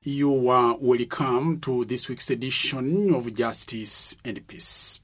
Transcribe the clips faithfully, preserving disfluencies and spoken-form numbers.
You are welcome to this week's edition of Justice and Peace.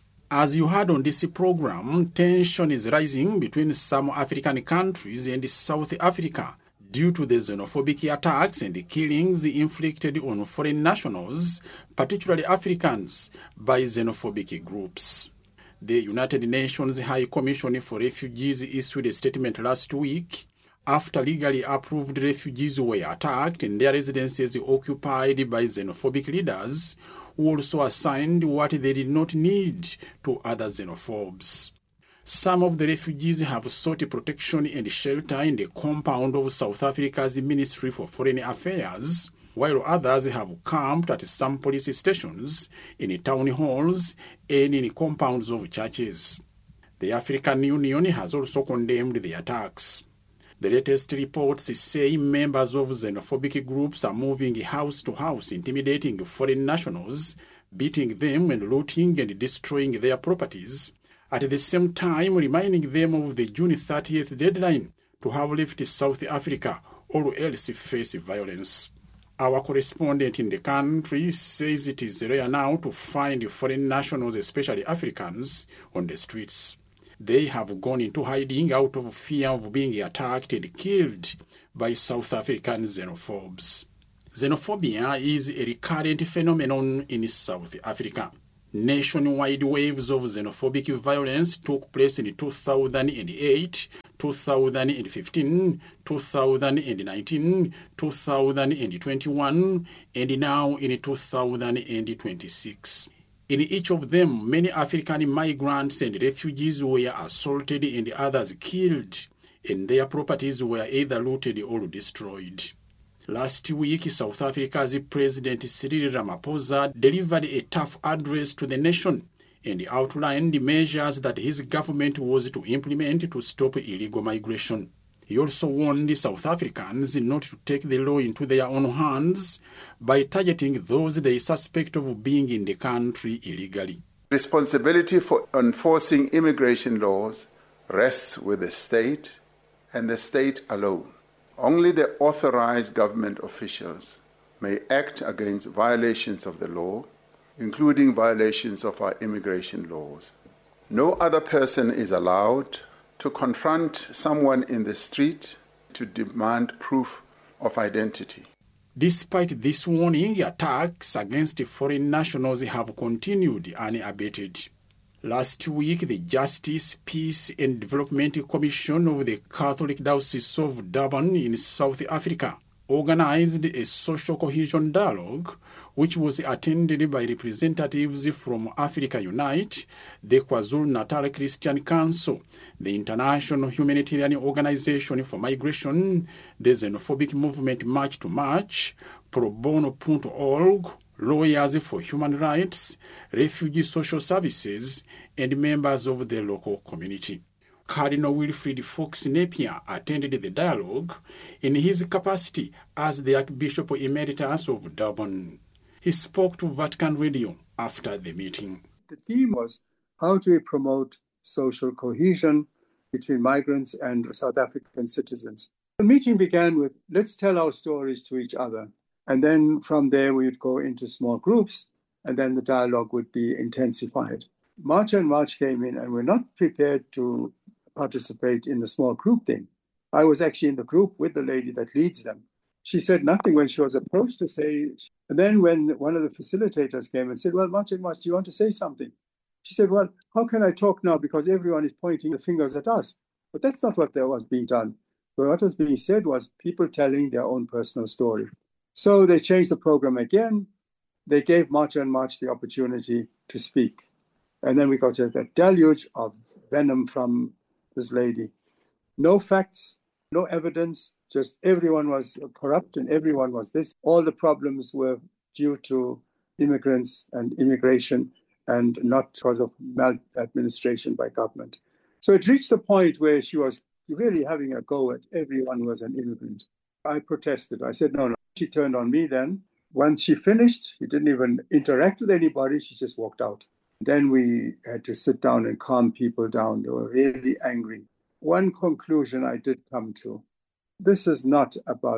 As you heard on this program, tension is rising between some African countries and South Africa due to the xenophobic attacks and killings inflicted on foreign nationals, particularly Africans, by xenophobic groups. The United Nations High Commission for Refugees issued a statement last week after legally approved refugees were attacked and their residences occupied by xenophobic leaders who also assigned what they did not need to other xenophobes. Some of the refugees have sought protection and shelter in the compound of South Africa's Ministry for Foreign Affairs, while others have camped at some police stations, in town halls, and in compounds of churches. The African Union has also condemned the attacks. The latest reports say members of xenophobic groups are moving house to house, intimidating foreign nationals, beating them and looting and destroying their properties, at the same time reminding them of the June thirtieth deadline to have left South Africa or else face violence. Our correspondent in the country says it is rare now to find foreign nationals, especially Africans, on the streets. They have gone into hiding out of fear of being attacked and killed by South African xenophobes. Xenophobia is a recurrent phenomenon in South Africa. Nationwide waves of xenophobic violence took place in two thousand eight, two thousand fifteen, two thousand nineteen, two thousand twenty-one, and now in two thousand twenty-six. In each of them, many African migrants and refugees were assaulted and others killed, and their properties were either looted or destroyed. Last week, South Africa's President Cyril Ramaphosa delivered a tough address to the nation and outlined the measures that his government was to implement to stop illegal migration. He also warned South Africans not to take the law into their own hands by targeting those they suspect of being in the country illegally. Responsibility for enforcing immigration laws rests with the state and the state alone. Only the authorized government officials may act against violations of the law, including violations of our immigration laws. No other person is allowed to confront someone in the street to demand proof of identity. Despite this warning, attacks against foreign nationals have continued unabated. Last week, the Justice, Peace and Development Commission of the Catholic Diocese of Durban in South Africa organized a social cohesion dialogue, which was attended by representatives from Africa Unite, the KwaZulu-Natal Christian Council, the International Humanitarian Organization for Migration, the Xenophobic Movement March to March, pro bono dot org, Lawyers for Human Rights, Refugee Social Services, and members of the local community. Cardinal Wilfred Fox Napier attended the dialogue in his capacity as the Archbishop Emeritus of Durban. He spoke to Vatican Radio after the meeting. The theme was how do we promote social cohesion between migrants and South African citizens. The meeting began with, let's tell our stories to each other. And then from there, we would go into small groups, and then the dialogue would be intensified. March and March came in, and we're not prepared to participate in the small group thing. I was actually in the group with the lady that leads them. She said nothing when she was approached to say, and then when one of the facilitators came and said, well, March and March, do you want to say something? She said, well, how can I talk now? Because everyone is pointing the fingers at us. But that's not what there was being done. But what was being said was people telling their own personal story. So they changed the program again. They gave March and March the opportunity to speak. And then we got a deluge of venom from this lady. No facts, no evidence, just everyone was corrupt and everyone was this. All the problems were due to immigrants and immigration and not because of maladministration by government. So it reached the point where she was really having a go at everyone who was an immigrant. I protested. I said, no, no. She turned on me then. Once she finished, she didn't even interact with anybody. She just walked out. Then we had to sit down and calm people down. They were really angry. One conclusion I did come to, this is not about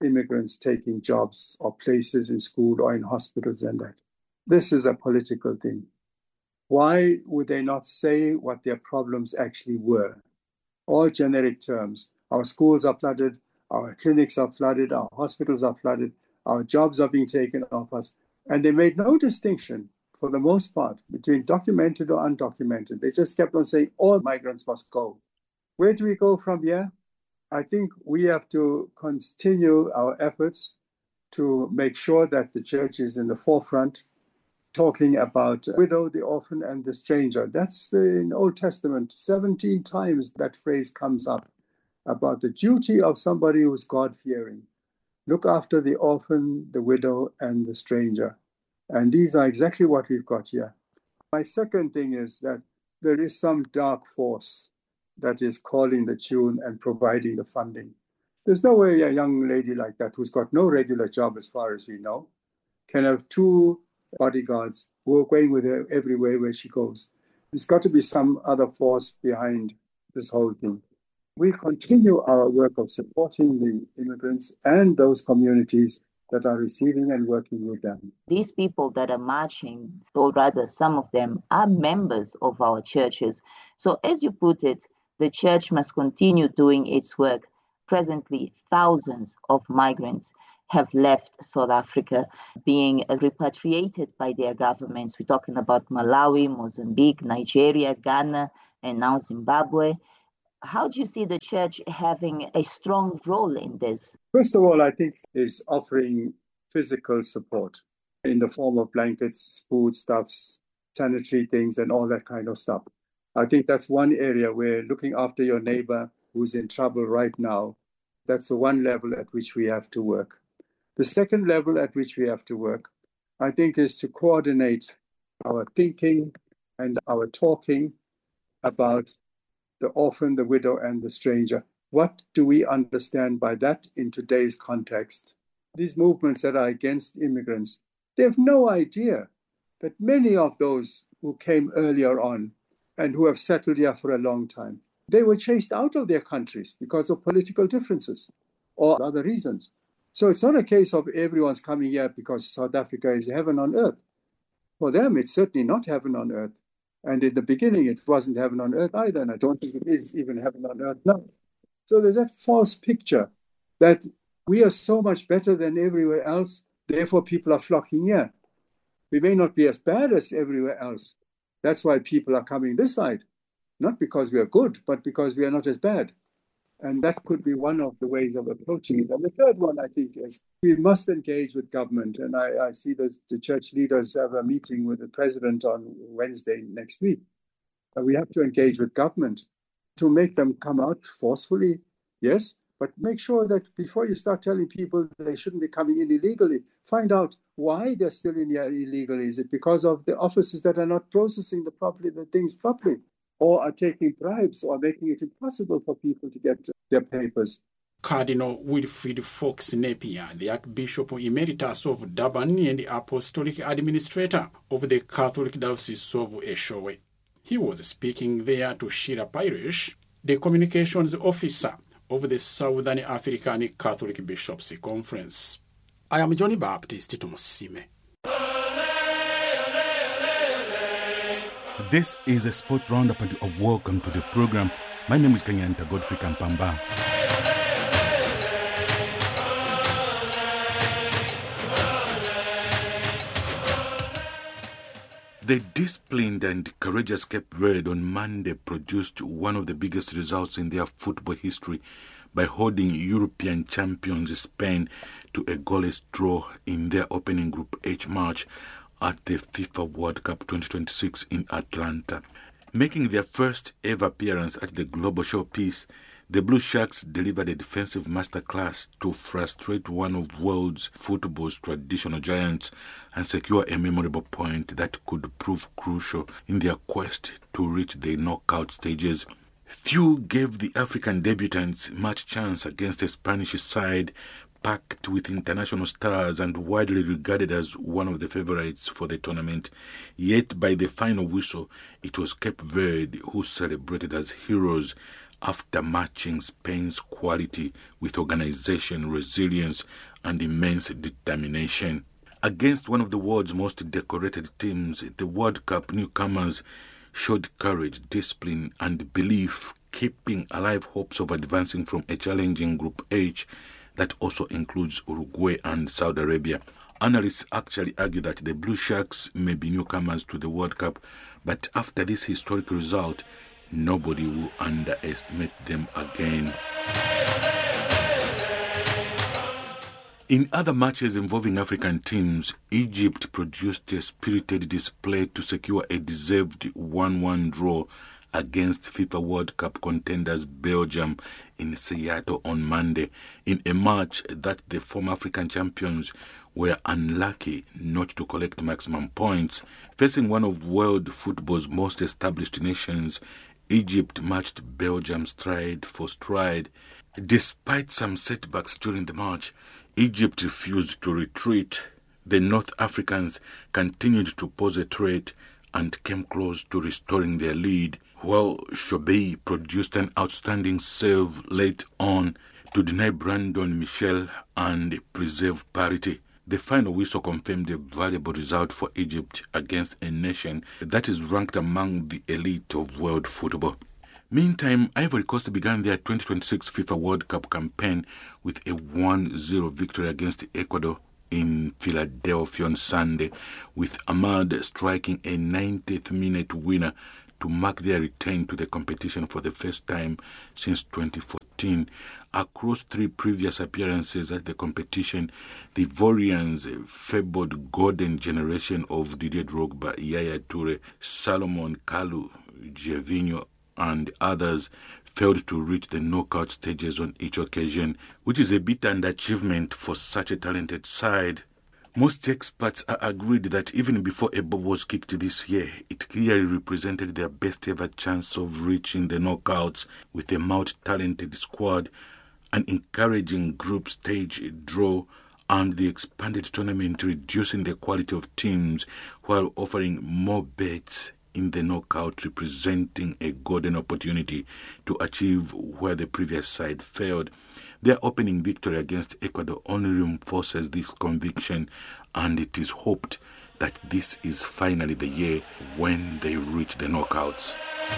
immigrants taking jobs or places in school or in hospitals and that. This is a political thing. Why would they not say what their problems actually were? All generic terms. Our schools are flooded, our clinics are flooded, our hospitals are flooded, our jobs are being taken off us. And they made no distinction, for the most part, between documented or undocumented. They just kept on saying all migrants must go. Where do we go from here? I think we have to continue our efforts to make sure that the church is in the forefront, talking about the widow, the orphan, and the stranger. That's in the Old Testament. seventeen times that phrase comes up about the duty of somebody who's God-fearing. Look after the orphan, the widow, and the stranger. And these are exactly what we've got here. My second thing is that there is some dark force that is calling the tune and providing the funding. There's no way a young lady like that, who's got no regular job as far as we know, can have two bodyguards who are going with her everywhere where she goes. There's got to be some other force behind this whole thing. We continue our work of supporting the immigrants and those communities that are receiving and working with them. These people that are marching, or rather some of them, are members of our churches. So as you put it, the church must continue doing its work. Presently, thousands of migrants have left South Africa, being repatriated by their governments. We're talking about Malawi, Mozambique, Nigeria, Ghana, and now Zimbabwe. How do you see the church having a strong role in this? First of all, I think is offering physical support in the form of blankets, foodstuffs, sanitary things, and all that kind of stuff. I think that's one area where looking after your neighbor who's in trouble right now, that's the one level at which we have to work. The second level at which we have to work, I think, is to coordinate our thinking and our talking about the orphan, the widow, and the stranger. What do we understand by that in today's context? These movements that are against immigrants, they have no idea that many of those who came earlier on and who have settled here for a long time, they were chased out of their countries because of political differences or other reasons. So it's not a case of everyone's coming here because South Africa is heaven on earth. For them, it's certainly not heaven on earth. And in the beginning, it wasn't heaven on earth either, and I don't think it is even heaven on earth now. So there's that false picture that we are so much better than everywhere else, therefore people are flocking here. We may not be as bad as everywhere else. That's why people are coming this side, not because we are good, but because we are not as bad. And that could be one of the ways of approaching it. And the third one, I think, is we must engage with government. And I, I see those, the church leaders have a meeting with the president on Wednesday next week. And we have to engage with government to make them come out forcefully, yes, but make sure that before you start telling people they shouldn't be coming in illegally, find out why they're still in here illegally. Is it because of the offices that are not processing the properly the things properly, or are taking bribes, or making it impossible for people to get their papers? Cardinal Wilfred Fox Napier, the Archbishop Emeritus of Durban and the Apostolic Administrator of the Catholic Diocese of Eshowe. He was speaking there to Sheila Parish, the Communications Officer of the Southern African Catholic Bishops' Conference. I am Johnny Baptist Tumusime. This is a sports roundup and a welcome to the program. My name is Kenyanta Godfrey Kampamba. The disciplined and courageous Cape Verde on Monday produced one of the biggest results in their football history by holding European champions Spain to a goalless draw in their opening Group H match at the FIFA World Cup twenty twenty-six in Atlanta. Making their first ever appearance at the global showpiece, the Blue Sharks delivered a defensive masterclass to frustrate one of world's football's traditional giants and secure a memorable point that could prove crucial in their quest to reach the knockout stages. Few gave the African debutants much chance against a Spanish side packed with international stars and widely regarded as one of the favorites for the tournament. Yet by the final whistle, it was Cape Verde who celebrated as heroes after matching Spain's quality with organization, resilience, and immense determination. Against one of the world's most decorated teams, the World Cup newcomers showed courage, discipline, and belief, keeping alive hopes of advancing from a challenging Group H that also includes Uruguay and Saudi Arabia. Analysts actually argue that the Blue Sharks may be newcomers to the World Cup, but after this historic result, nobody will underestimate them again. In other matches involving African teams, Egypt produced a spirited display to secure a deserved one one draw against FIFA World Cup contenders Belgium in Seattle on Monday, in a match that the former African champions were unlucky not to collect maximum points. Facing one of world football's most established nations, Egypt matched Belgium stride for stride. Despite some setbacks during the match, Egypt refused to retreat. The North Africans continued to pose a threat and came close to restoring their lead, while Shobei produced an outstanding save late on to deny Brandon Michel and preserve parity. The final whistle confirmed a valuable result for Egypt against a nation that is ranked among the elite of world football. Meantime, Ivory Coast began their twenty twenty-six FIFA World Cup campaign with a one zero victory against Ecuador in Philadelphia on Sunday, with Ahmad striking a ninetieth minute winner to mark their return to the competition for the first time since twenty fourteen. Across three previous appearances at the competition, the Ivorians favored golden generation of Didier Drogba, Yaya Toure, Salomon Kalou, Gervinho, and others failed to reach the knockout stages on each occasion, which is a bit underachievement for such a talented side. Most experts are agreed that even before a ball was kicked this year, it clearly represented their best ever chance of reaching the knockouts with a multi-talented squad, an encouraging group stage draw, and the expanded tournament reducing the quality of teams while offering more bets in the knockout, representing a golden opportunity to achieve where the previous side failed. Their opening victory against Ecuador only reinforces this conviction, and it is hoped that this is finally the year when they reach the knockouts.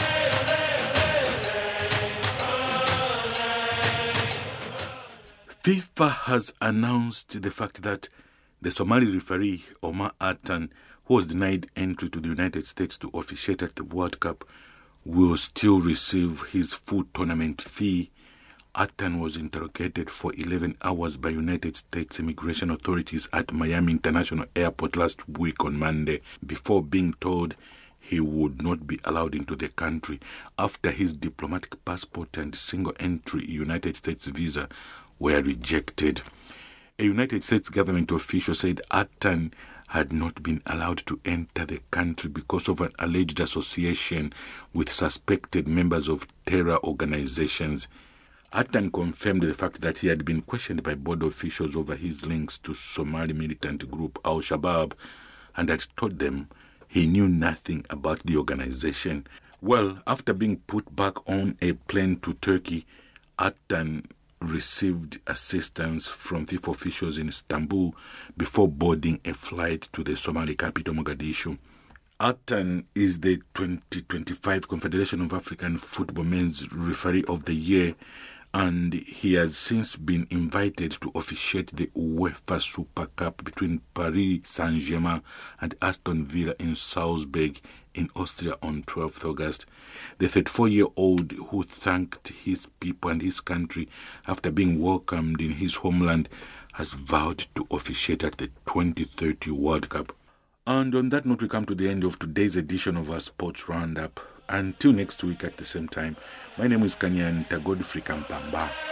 FIFA has announced the fact that the Somali referee Omar Attan, who was denied entry to the United States to officiate at the World Cup, will still receive his full tournament fee. Attan was interrogated for eleven hours by United States immigration authorities at Miami International Airport last week on Monday before being told he would not be allowed into the country after his diplomatic passport and single-entry United States visa were rejected. A United States government official said Attan had not been allowed to enter the country because of an alleged association with suspected members of terror organizations. Attan confirmed the fact that he had been questioned by border officials over his links to Somali militant group Al-Shabaab and had told them he knew nothing about the organization. Well, after being put back on a plane to Turkey, Attan received assistance from FIFA officials in Istanbul before boarding a flight to the Somali capital Mogadishu. Attan is the twenty twenty-five Confederation of African Football Men's Referee of the Year, and he has since been invited to officiate the UEFA Super Cup between Paris Saint-Germain and Aston Villa in Salzburg in Austria on twelfth of August. The thirty-four-year-old, who thanked his people and his country after being welcomed in his homeland, has vowed to officiate at the twenty thirty World Cup. And on that note, we come to the end of today's edition of our Sports Roundup. Until next week at the same time, my name is Kanyanta Godfrey Kampamba.